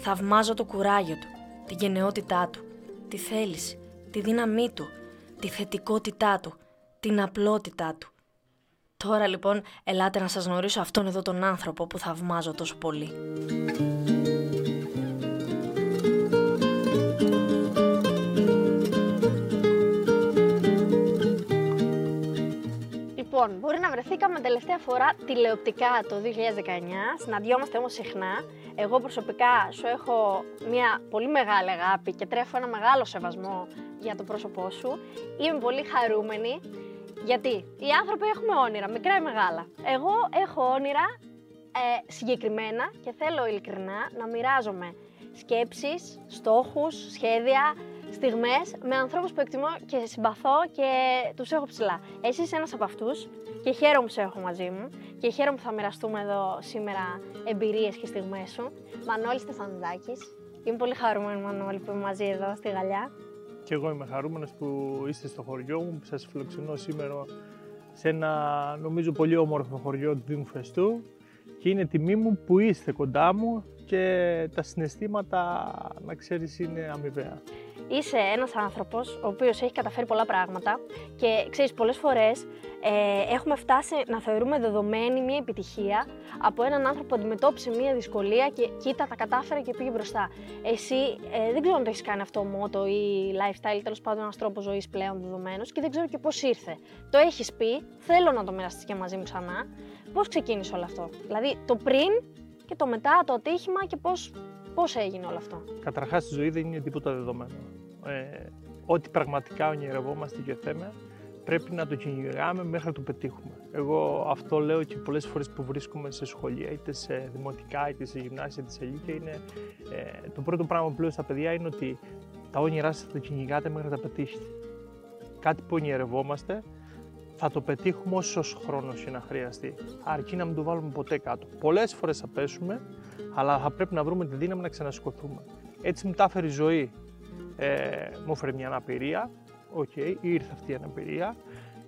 Θαυμάζω το κουράγιο του, τη γενναιότητά του, τη θέληση, τη δύναμή του, τη θετικότητά του, την απλότητά του. Τώρα λοιπόν ελάτε να σας γνωρίσω αυτόν εδώ τον άνθρωπο που θαυμάζω τόσο πολύ. Λοιπόν, μπορεί να βρεθήκαμε τελευταία φορά τηλεοπτικά το 2019, συναντιόμαστε όμως συχνά. Εγώ προσωπικά σου έχω μια πολύ μεγάλη αγάπη και τρέφω ένα μεγάλο σεβασμό για το πρόσωπό σου. Είμαι πολύ χαρούμενη, γιατί οι άνθρωποι έχουμε όνειρα, μικρά ή μεγάλα. Εγώ έχω όνειρα συγκεκριμένα και θέλω ειλικρινά να μοιράζομαι σκέψεις, στόχους, σχέδια, στιγμές με ανθρώπους που εκτιμώ και συμπαθώ και τους έχω ψηλά. Εσύ είσαι ένας από αυτούς και χαίρομαι που σε έχω μαζί μου και χαίρομαι που θα μοιραστούμε εδώ σήμερα εμπειρίες και στιγμές σου. Μανώλης Στεφανουδάκης. Είμαι πολύ χαρούμενη, Μανώλη, που είμαι μαζί εδώ στη Γαλλιά. Και εγώ είμαι χαρούμενος που είστε στο χωριό μου, που σας φιλοξενώ σήμερα σε ένα νομίζω πολύ όμορφο χωριό του Δήμου Φεστού και είναι τιμή μου που είστε κοντά μου και τα συναισθήματα, να ξέρεις, είναι αμοιβαία. Είσαι ένας άνθρωπος ο οποίος έχει καταφέρει πολλά πράγματα και ξέρεις, πολλές φορές έχουμε φτάσει να θεωρούμε δεδομένη μια επιτυχία από έναν άνθρωπο που αντιμετώπισε μια δυσκολία και κοίτα, τα κατάφερε και πήγε μπροστά. Εσύ δεν ξέρω αν το έχεις κάνει αυτό μότο ή lifestyle, τέλος πάντων ένας τρόπος ζωής πλέον δεδομένος και δεν ξέρω και πώς ήρθε. Το έχεις πει, θέλω να το μοιραστείς και μαζί μου ξανά. Πώς ξεκίνησε όλο αυτό, δηλαδή το πριν και το μετά, το ατύχημα και πώς έγινε όλο αυτό? Καταρχάς, στη ζωή δεν είναι τίποτα δεδομένο. Ό,τι πραγματικά ονειρευόμαστε και θέμε, πρέπει να το κυνηγάμε μέχρι να το πετύχουμε. Εγώ αυτό λέω και πολλές φορές που βρίσκομαι σε σχολεία, είτε σε δημοτικά, είτε σε γυμνάσια, είτε σε λύκεια. Είναι, το πρώτο πράγμα που λέω στα παιδιά είναι ότι τα όνειρά σας θα τα κυνηγάτε μέχρι να τα πετύχετε. Κάτι που ονειρευόμαστε, θα το πετύχουμε όσος χρόνος είναι να χρειαστεί. Αρκεί να μην το βάλουμε ποτέ κάτω. Πολλές φορές θα πέσουμε, αλλά θα πρέπει να βρούμε τη δύναμη να ξανασηκωθούμε. Έτσι μου τα έφερε η ζωή. Μου έφερε μια αναπηρία. Ήρθε αυτή η αναπηρία.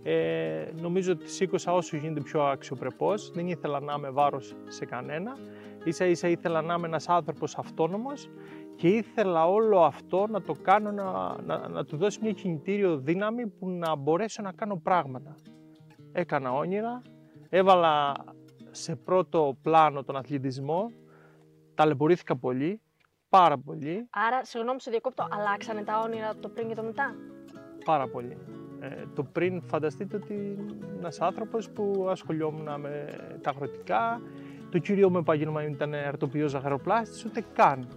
Νομίζω ότι σήκωσα όσο γίνεται πιο αξιοπρεπώς. Δεν ήθελα να είμαι βάρος σε κανένα. Ίσα-ίσα ήθελα να είμαι ένας άνθρωπος αυτόνομος και ήθελα όλο αυτό να το κάνω, να του δώσει μια κινητήριο δύναμη που να μπορέσω να κάνω πράγματα. Έκανα όνειρα, έβαλα σε πρώτο πλάνο τον αθλητισμό, ταλαιπωρήθηκα πολύ, πάρα πολύ. Άρα, συγγνώμη σε διακόπτω, αλλάξανε τα όνειρα το πριν και το μετά? Πάρα πολύ. Το πριν φανταστείτε ότι ένας άνθρωπος που ασχολιόμουν με τα αγροτικά, το κύριο μου επάγγελμα ήταν αρτοποιός ζαχαροπλάστης, ούτε καν.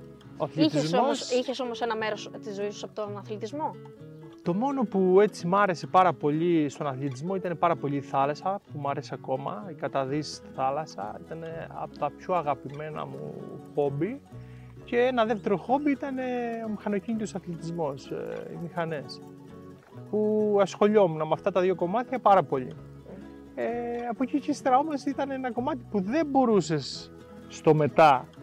Είχες όμως ένα μέρος της ζωής σου από τον αθλητισμό? Το μόνο που έτσι μ' άρεσε πάρα πολύ στον αθλητισμό ήταν πάρα πολύ η θάλασσα, που μ' άρεσε ακόμα. Η καταδύση στη θάλασσα ήταν από τα πιο αγαπημένα μου χόμπι. Και ένα δεύτερο χόμπι ήταν ο μηχανοκίνητος αθλητισμός, οι μηχανές, που ασχολιόμουν με αυτά τα δύο κομμάτια πάρα πολύ. Από εκεί και ύστερα όμως ήταν ένα κομμάτι που δεν μπορούσες στο μετά